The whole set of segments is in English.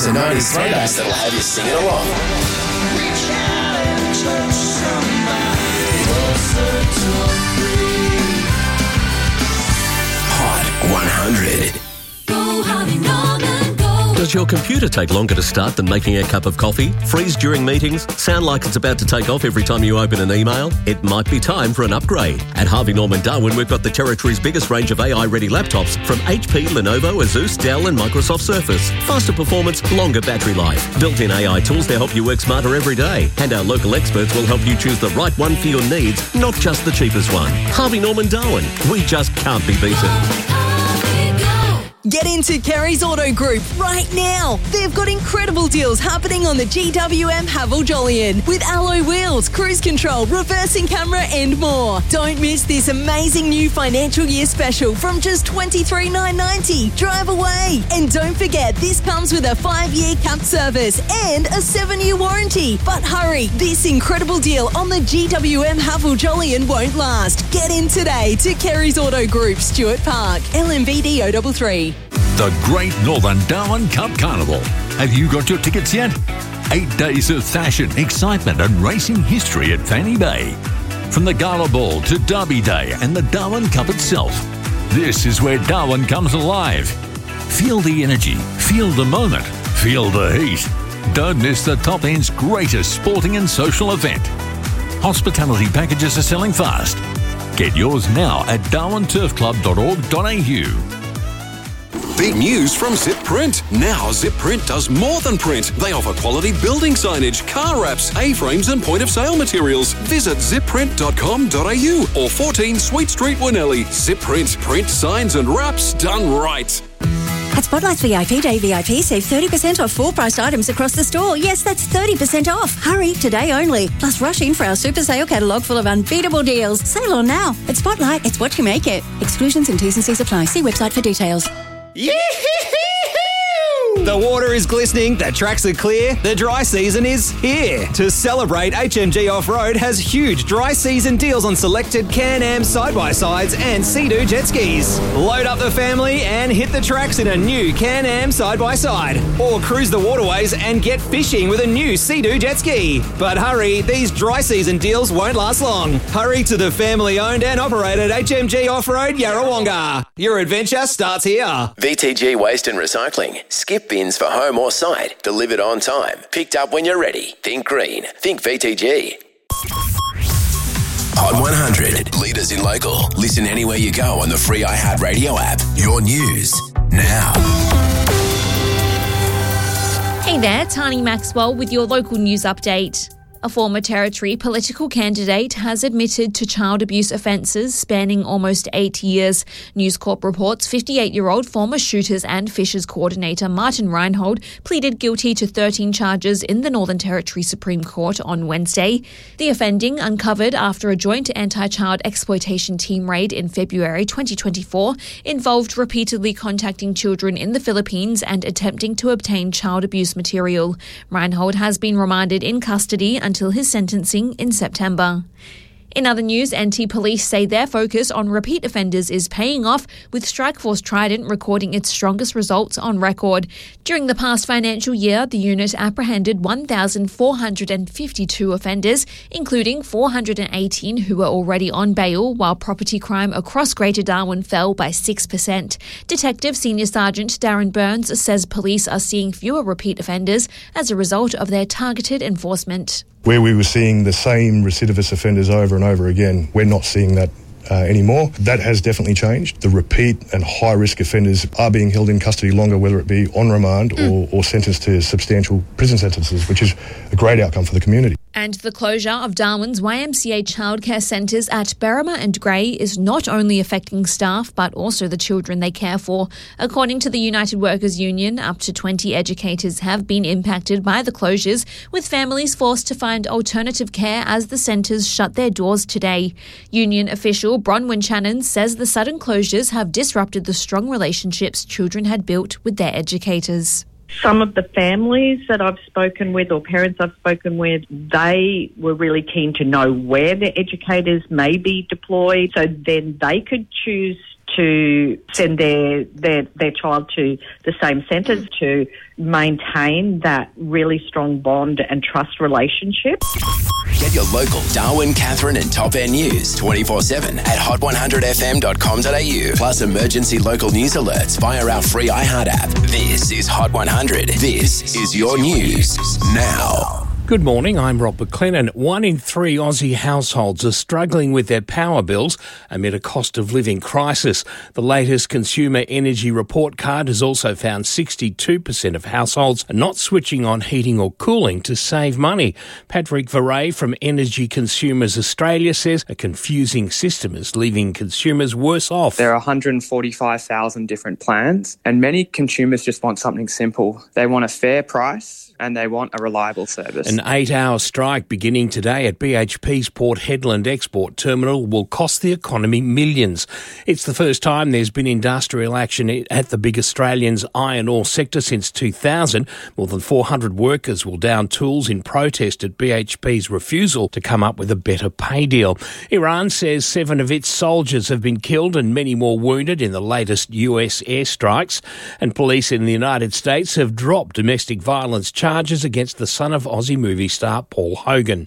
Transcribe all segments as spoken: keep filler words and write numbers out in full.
It's a nineties throwback that'll have you singing along. Reach out and touch somebody Hot one hundred. Go, Harvey Norman, go. Does your computer take longer to start than making a cup of coffee? Freeze during meetings? Sound like it's about to take off every time you open an email? It might be time for an upgrade. At Harvey Norman Darwin, we've got the territory's biggest range of A I-ready laptops from H P, Lenovo, Asus, Dell and Microsoft Surface. Faster performance, longer battery life. Built-in A I tools to help you work smarter every day. And our local experts will help you choose the right one for your needs, not just the cheapest one. Harvey Norman Darwin. We just can't be beaten. Get into Kerry's Auto Group right now. They've got incredible deals happening on the G W M Haval Jolyon with alloy wheels, cruise control, reversing camera and more. Don't miss this amazing new financial year special from just twenty-three thousand nine hundred ninety dollars. Drive away. And don't forget, this comes with a five-year capped service and a seven-year warranty. But hurry, this incredible deal on the G W M Haval Jolyon won't last. Get in today to Kerry's Auto Group, Stuart Park, L M V D zero three three. The Great Northern Darwin Cup Carnival. Have you got your tickets yet? Eight days of fashion, excitement and racing history at Fanny Bay. From the Gala Ball to Derby Day and the Darwin Cup itself. This is where Darwin comes alive. Feel the energy, feel the moment, feel the heat. Don't miss the top end's greatest sporting and social event. Hospitality packages are selling fast. Get yours now at darwin turf club dot org dot a u. Big news from Zip Print. Now Zip Print does more than print. They offer quality building signage, car wraps, A-frames and point-of-sale materials. Visit zip print dot com dot a u or fourteen Sweet Street, Winnelly. Zip Print. Print signs and wraps done right. At Spotlight's V I P Day V I P, save thirty percent off full-priced items across the store. Yes, that's thirty percent off. Hurry, today only. Plus, rush in for our super sale catalogue full of unbeatable deals. Sale on now. At Spotlight, it's what you make it. Exclusions and T's and C's apply. See website for details. Yee-hoo-hoo! The water is glistening, the tracks are clear, the dry season is here. To celebrate, H M G Off-Road has huge dry season deals on selected Can-Am side-by-sides and Sea-Doo jet skis. Load up the family and hit the tracks in a new Can-Am side-by-side. Or cruise the waterways and get fishing with a new Sea-Doo jet ski. But hurry, these dry season deals won't last long. Hurry to the family-owned and operated H M G Off-Road Yarrawonga. Your adventure starts here. V T G Waste and Recycling. Skip bins for home or site. Delivered on time. Picked up when you're ready. Think green. Think V T G. Hot one hundred. Leaders in local. Listen anywhere you go on the free iHeartRadio app. Your news now. Hey there, Tani Maxwell with your local news update. A former Territory political candidate has admitted to child abuse offences spanning almost eight years. News Corp reports fifty-eight-year-old former Shooters and Fishers coordinator Martin Reinhold pleaded guilty to thirteen charges in the Northern Territory Supreme Court on Wednesday. The offending, uncovered after a joint anti-child exploitation team raid in February twenty twenty-four, involved repeatedly contacting children in the Philippines and attempting to obtain child abuse material. Reinhold has been remanded in custody until his sentencing in September. In other news, N T Police say their focus on repeat offenders is paying off, with Strikeforce Trident recording its strongest results on record. During the past financial year, the unit apprehended one thousand four hundred fifty-two offenders, including four hundred eighteen who were already on bail, while property crime across Greater Darwin fell by six percent. Detective Senior Sergeant Darren Burns says police are seeing fewer repeat offenders as a result of their targeted enforcement. Where we were seeing the same recidivist offenders over and over again, we're not seeing that uh, anymore. That has definitely changed. The repeat and high-risk offenders are being held in custody longer, whether it be on remand mm. or, or sentenced to substantial prison sentences, which is a great outcome for the community. And the closure of Darwin's Y M C A childcare centres at Berrima and Grey is not only affecting staff but also the children they care for. According to the United Workers Union, up to twenty educators have been impacted by the closures, with families forced to find alternative care as the centres shut their doors today. Union official Bronwyn Channon says the sudden closures have disrupted the strong relationships children had built with their educators. Some of the families that I've spoken with, or parents I've spoken with, they were really keen to know where their educators may be deployed, so then they could choose to send their, their, their child to the same centres to maintain that really strong bond and trust relationship. Get your local Darwin, Catherine and Top End news twenty-four seven at hot one hundred f m dot com dot a u. Plus emergency local news alerts via our free iHeart app. This is Hot one hundred. This is your news now. Good morning, I'm Rob McLennan. One in three Aussie households are struggling with their power bills amid a cost of living crisis. The latest Consumer Energy Report Card has also found sixty-two percent of households are not switching on heating or cooling to save money. Patrick Varay from Energy Consumers Australia says a confusing system is leaving consumers worse off. There are one hundred forty-five thousand different plans, and many consumers just want something simple. They want a fair price and they want a reliable service. An eight-hour strike beginning today at B H P's Port Hedland Export Terminal will cost the economy millions. It's the first time there's been industrial action at the big Australian's iron ore sector since two thousand. More than four hundred workers will down tools in protest at B H P's refusal to come up with a better pay deal. Iran says seven of its soldiers have been killed and many more wounded in the latest U S airstrikes. And police in the United States have dropped domestic violence charges charges against the son of Aussie movie star Paul Hogan.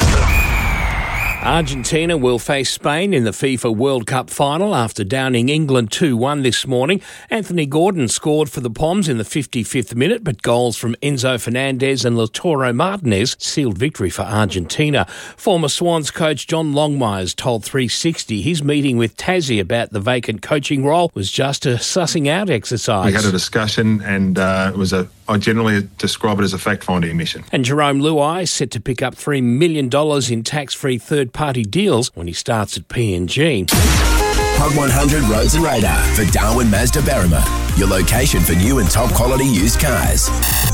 Argentina will face Spain in the FIFA World Cup final after downing England two one this morning. Anthony Gordon scored for the Poms in the fifty-fifth minute, but goals from Enzo Fernandez and Lautaro Martinez sealed victory for Argentina. Former Swans coach John Longmires told three sixty his meeting with Tassie about the vacant coaching role was just a sussing out exercise. We had a discussion and uh, it was a I generally describe it as a fact-finding mission. And Jerome Luai is set to pick up three million dollars in tax-free third-party deals when he starts at P and G. Hot one hundred Roads and Radar for Darwin Mazda Berrima, your location for new and top-quality used cars.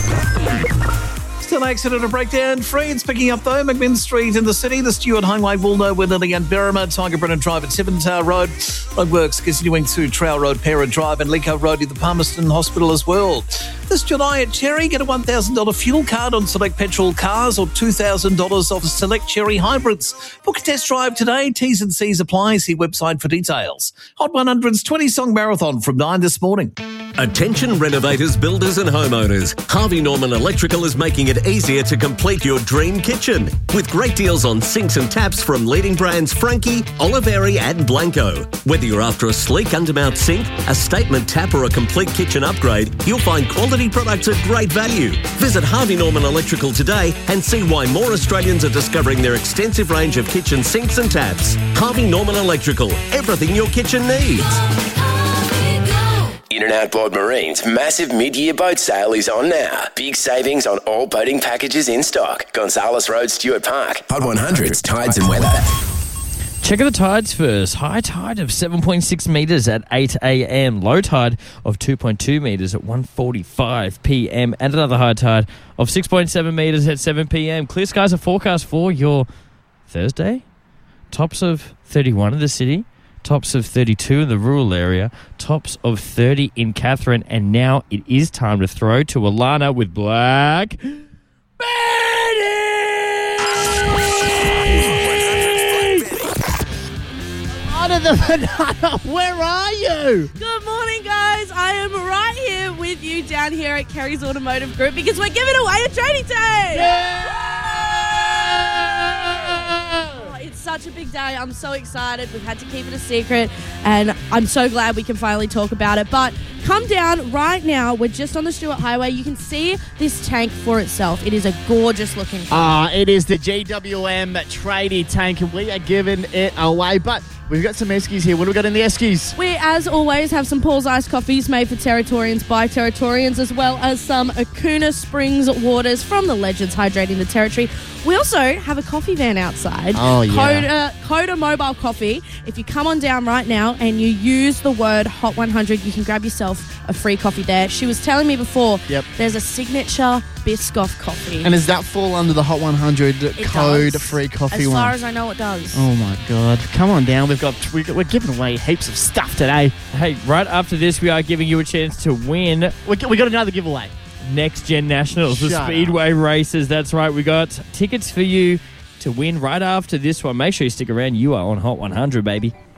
Still accident or breakdown free. It's picking up though. McMinn Street in the city. The Stewart Highway will know we're Lily and Berrima. Tiger Brennan Drive at Seven Tower Road. Roadworks continuing through Trail Road, Parent Drive and Lico Road at the Palmerston Hospital as well. This July at Cherry, get a one thousand dollars fuel card on select petrol cars or two thousand dollars off select Cherry hybrids. Book a test drive today. T's and C's apply. See website for details. Hot one hundred's twenty-song marathon from nine this morning. Attention renovators, builders and homeowners. Harvey Norman Electrical is making it easier to complete your dream kitchen. With great deals on sinks and taps from leading brands Frankie, Oliveri and Blanco. Whether you're after a sleek undermount sink, a statement tap or a complete kitchen upgrade, you'll find quality products at great value. Visit Harvey Norman Electrical today and see why more Australians are discovering their extensive range of kitchen sinks and taps. Harvey Norman Electrical, everything your kitchen needs. In and Outboard Marine's massive mid-year boat sale is on now. Big savings on all boating packages in stock. Gonzales Road, Stuart Park. Hot one hundred's Tides and Weather. Check out the tides first. High tide of seven point six metres at eight a.m. Low tide of two point two metres at one forty-five p.m. And another high tide of six point seven metres at seven p.m. Clear skies are forecast for your Thursday. Tops of thirty-one in the city. Tops of thirty-two in the rural area. Tops of thirty in Catherine. And now it is time to throw to Alana with Black Out of the banana, where are you? Good morning, guys. I am right here with you down here at Kerry's Automotive Group because we're giving away a trading day. Yeah! Oh, it's such a big day. I'm so excited. We've had to keep it a secret, and I'm so glad we can finally talk about it. But come down right now. We're just on the Stewart Highway. You can see this tank for itself. It is a gorgeous looking tank. Ah, it is the G W M tradie tank, and we are giving it away. But we've got some Eskies here. What do we got in the Eskies? We, as always, have some Paul's Iced Coffees made for Territorians by Territorians, as well as some Akuna Springs waters from the Legends Hydrating the Territory. We also have a coffee van outside. Oh, yeah. Coda, Coda Mobile Coffee. If you come on down right now and you use the word Hot one hundred, you can grab yourself a free coffee there. She was telling me before, yep. There's a signature Biscoff coffee. And does that fall under the Hot one hundred It code does. free coffee as one? As far as I know, it does. Oh, my God. Come on down. We've got, we're giving away heaps of stuff today. Hey, right after this, we are giving you a chance to win. We we got another giveaway. Next Gen Nationals, the Shut Speedway races. That's right. We got tickets for you to win right after this one. Make sure you stick around. You are on Hot one hundred, baby.